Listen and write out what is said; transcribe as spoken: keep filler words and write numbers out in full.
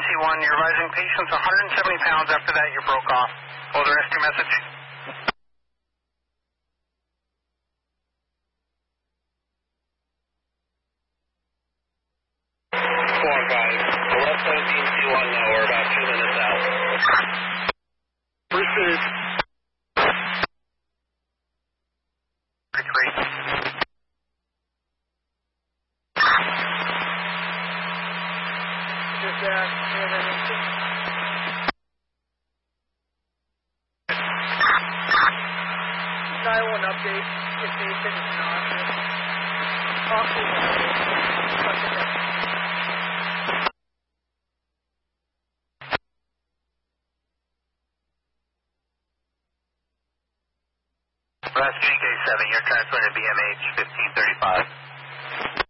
C one, you're advising patients one hundred seventy pounds. After that, you broke off. Hold the rescue message. four guys. eleven seventeen C one now. We're about two minutes out. Pursuit. Retreat. Just that, nine one update if Nathan is not. Talk to him. Rescue K seven, you're transferring to B M H fifteen thirty-five.